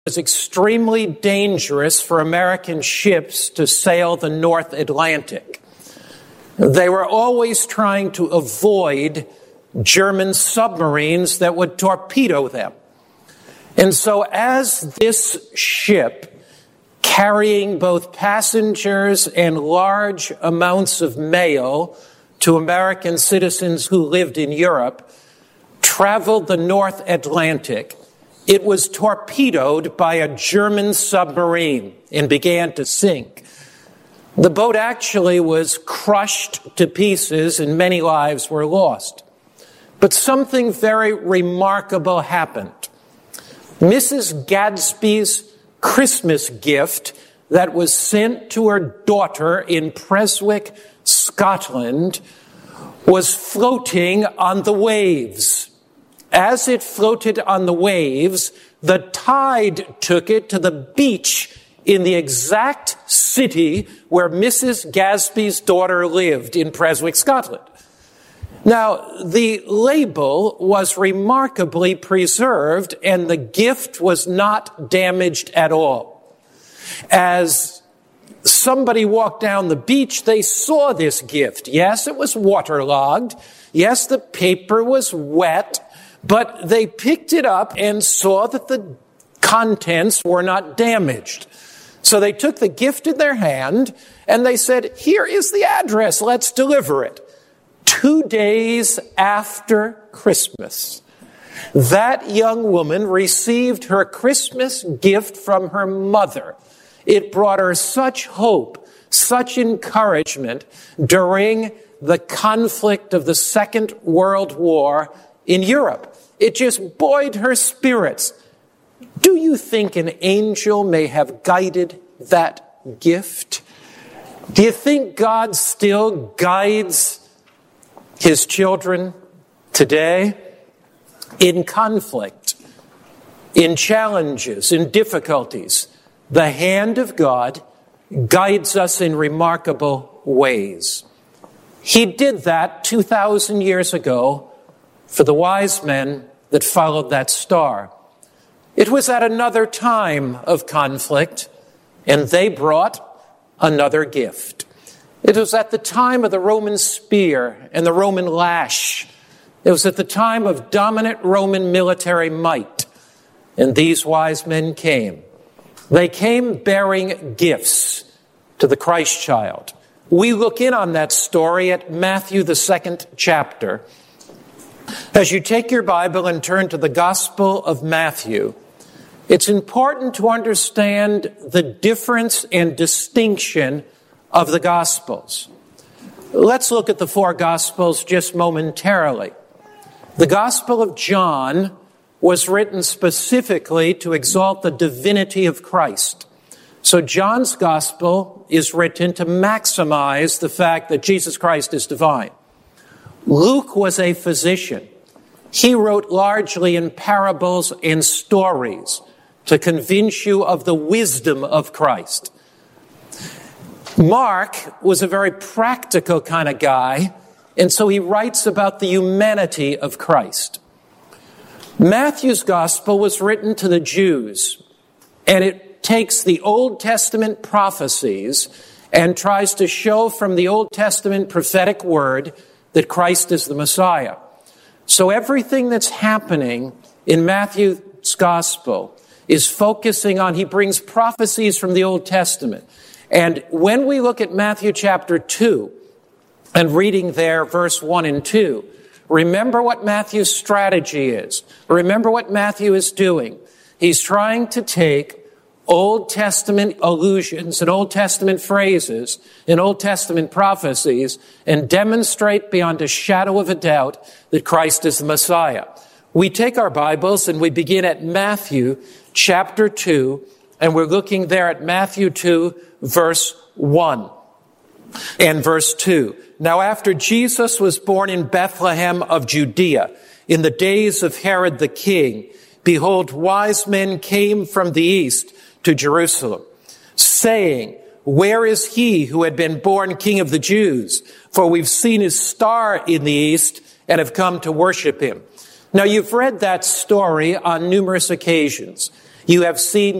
was extremely dangerous for American ships to sail the North Atlantic. They were always trying to avoid German submarines that would torpedo them. And so as this ship, carrying both passengers and large amounts of mail to American citizens who lived in Europe, traveled the North Atlantic, it was torpedoed by a German submarine and began to sink. The boat actually was crushed to pieces and many lives were lost. But something very remarkable happened. Mrs. Gadsby's Christmas gift that was sent to her daughter in Prestwick, Scotland, was floating on the waves. As it floated on the waves, the tide took it to the beach in the exact city where Mrs. Gadsby's daughter lived in Prestwick, Scotland. Now, the label was remarkably preserved and the gift was not damaged at all. As somebody walked down the beach, they saw this gift. Yes, it was waterlogged. Yes, the paper was wet. But they picked it up and saw that the contents were not damaged. So they took the gift in their hand and they said, "Here is the address, let's deliver it." 2 days after Christmas, that young woman received her Christmas gift from her mother. It brought her such hope, such encouragement during the conflict of the Second World War in Europe. It just buoyed her spirits. Do you think an angel may have guided that gift? Do you think God still guides his children today in conflict, in challenges, in difficulties? The hand of God guides us in remarkable ways. He did that 2,000 years ago for the wise men that followed that star. It was at another time of conflict, and they brought another gift. It was at the time of the Roman spear and the Roman lash. It was at the time of dominant Roman military might, and these wise men came. They came bearing gifts to the Christ child. We look in on that story at Matthew, the 2nd chapter. As you take your Bible and turn to the Gospel of Matthew, it's important to understand the difference and distinction of the Gospels. Let's look at the 4 Gospels just momentarily. The Gospel of John was written specifically to exalt the divinity of Christ. So John's Gospel is written to maximize the fact that Jesus Christ is divine. Luke was a physician. He wrote largely in parables and stories to convince you of the wisdom of Christ. Mark was a very practical kind of guy, and so he writes about the humanity of Christ. Matthew's gospel was written to the Jews, and it takes the Old Testament prophecies and tries to show from the Old Testament prophetic word that Christ is the Messiah. So everything that's happening in Matthew's gospel is focusing on, he brings prophecies from the Old Testament. And when we look at Matthew chapter 2 and reading there verse 1 and 2, remember what Matthew's strategy is. Remember what Matthew is doing. He's trying to take Old Testament allusions and Old Testament phrases and Old Testament prophecies and demonstrate beyond a shadow of a doubt that Christ is the Messiah. We take our Bibles and we begin at Matthew chapter 2, and we're looking there at Matthew 2, verse 1 and verse 2. Now after Jesus was born in Bethlehem of Judea, in the days of Herod the king, behold, wise men came from the east to Jerusalem, saying, "Where is he who had been born King of the Jews? For we've seen his star in the east and have come to worship him." Now you've read that story on numerous occasions. You have seen